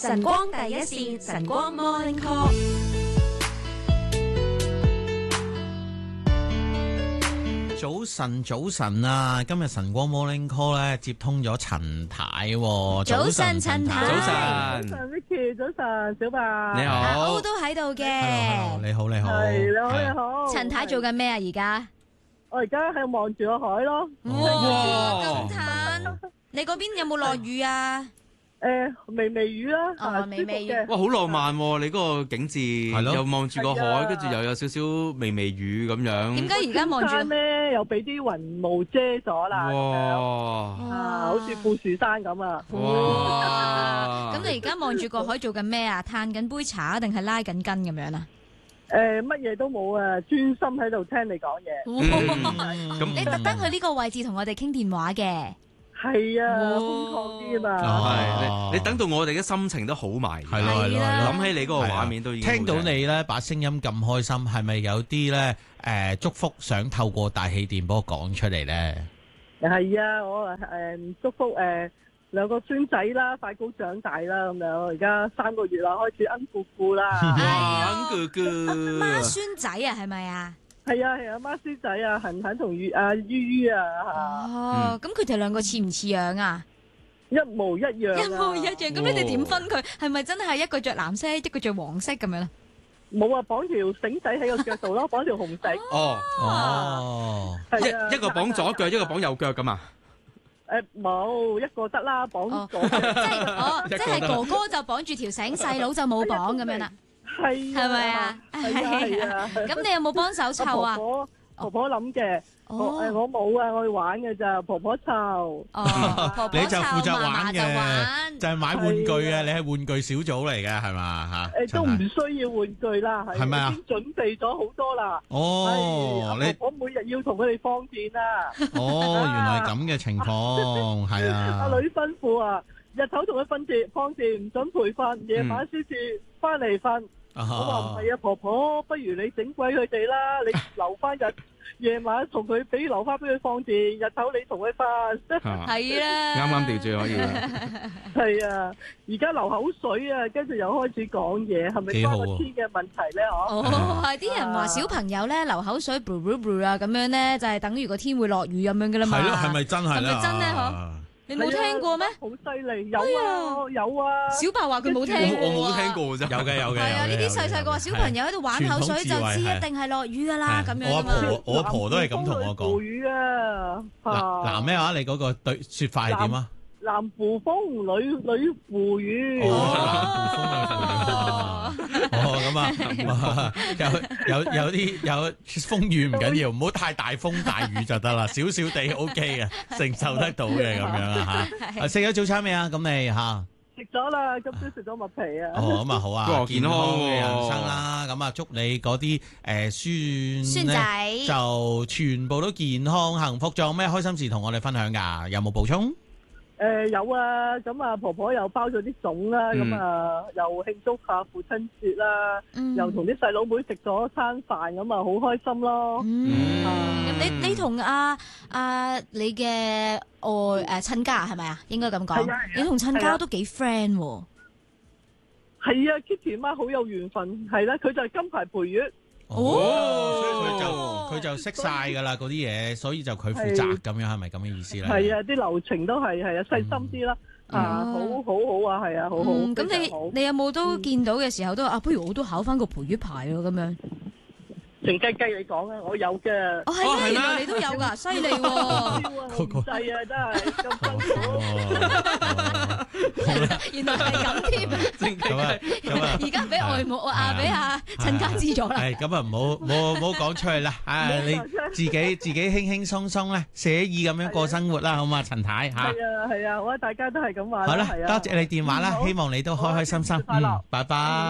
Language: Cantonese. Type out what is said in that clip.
晨光第一線，晨光 Morning Call。 早晨啊！今日晨光 Morning Call 咧接通咗陳太喎。 早晨，陳太。 早早晨 Vicky，早晨小白。 你好。 阿歐都喺度嘅。 Hello，你好。 係你好。 陳太做緊咩啊？而家我而家喺度望住個海咯。 哇，咁嘆！你嗰邊有冇落雨啊？ 微雨啦。 微雨。 哇，好浪漫喎！你嗰個景緻，又望住個海，跟住又有少少微雨咁樣。 點解而家望住咧？又俾啲雲霧遮咗啦。 哇！ 好似富士山咁啊。 哇！咁你而家望住個海做緊咩啊？嘆緊杯茶定係拉緊筋咁樣啊？ 乜嘢都冇啊，專心喺度聽你講嘢。 咁你特登去呢個位置同我哋傾電話嘅。 係啊，空曠啲啊嘛。 係你等到我哋嘅心情都好埋。 係咯。 諗起你嗰個畫面都已經聽到你咧把聲音咁開心，係咪有啲咧祝福想透過大氣電波講出嚟咧？ 係啊，我祝福兩個孫仔啦，快高長大啦咁樣。而家3個月啦，開始恩咕咕啦。 哇，哥哥， 孖孫仔啊，係咪啊？ 係啊，孖孫仔啊，恒恒同於啊哦，咁佢哋兩個似唔似樣啊？ 一模一樣。 一模一樣。咁你哋點分佢？係咪真係一個着藍色，一個着黃色咁樣？ 冇啊，綁條繩仔喺個腳度咯，綁條紅繩。 哦。 係一個綁左腳，一個綁右腳咁啊？ 冇，一個得啦，綁左腳。 即係哥哥就綁住條繩，細佬就冇綁咁樣啦。係咪啊？ 係啊。 咁你有冇幫手湊啊？ 婆婆諗嘅。我冇啊，我去玩嘅咋，婆婆湊。 你就負責玩嘅，就係買玩具嘅，你係玩具小組嚟嘅係嘛嚇？ 都唔需要玩具啦， 係咪啊？ 已經準備咗好多啦。我每日要同佢哋放電啊。 原來咁嘅情況係啊。 阿女吩咐啊，日頭同佢放電，唔准陪瞓，夜晚先至翻嚟瞓。我話唔係啊，婆婆，不如你整鬼佢哋啦，你留翻夜晚同佢留翻俾佢放電，日頭你同佢瞓。 係啦， 啱啱調轉可以啦。 係啊，而家流口水啊，跟住又開始講嘢，係咪關個天嘅問題咧？ 係啲人話小朋友咧流口水啊咁樣咧，就係等於個天會落雨咁樣噶啦嘛。 係咯，係咪真係咧？ 係咪真咧？嗬？你冇聽過咩？ 好犀利，有啊！ 小白話佢冇聽過， 我冇聽過啫。有嘅。 係啊，呢啲細個話小朋友喺度玩口水就知一定係落雨噶啦，咁樣。 我阿婆都係咁同我講。 落雨啊！ 嗱咩話？你嗰個對說法係點啊？ 男扶風，女扶雨。 咁啊，有啲風雨唔緊要，唔好太大風大雨就得啦，少少地 OK 嘅，承受得到嘅咁樣啦嚇。食咗早餐未啊？咁你嚇？ 食咗啦，今朝食咗麥皮啊。 咁啊好啊，健康嘅人生啦。咁啊祝你嗰啲孫仔就全部都健康幸福。仲有咩開心事同我哋分享㗎？有冇補充？ 有啊，咁啊婆婆又包咗啲粽啦，咁啊又慶祝下父親節啦，又同啲細佬妹食咗餐飯，咁啊好開心咯。 你同你嘅親家係咪啊？應該咁講。你同親家都幾 friend 喎。 係啊 ，Kitty 媽好有緣分，係啦，佢就係金牌陪月。 所以佢就識晒噶啦嗰啲嘢，所以就佢負責咁樣，係咪咁嘅意思咧？ 係啊，啲流程都係啊，細心啲啦，好啊，係啊，好好。 咁你有冇都見到嘅時候都不如我都考翻個陪月牌咯咁樣？ 靜雞雞你講啊，我有嘅。 係咩？原來你都有噶，犀利喎！ 控制啊，真係咁辛苦。 原來係咁添。 咁啊， 而家俾外母俾阿陳家知咗啦。 係咁啊，唔好講出去啦。你自己輕輕鬆鬆咧，寫意咁樣過生活啦，好嘛，陳太嚇。 係啊，我大家都係咁話。 好啦，多謝你電話啦，希望你都開開心心。拜拜。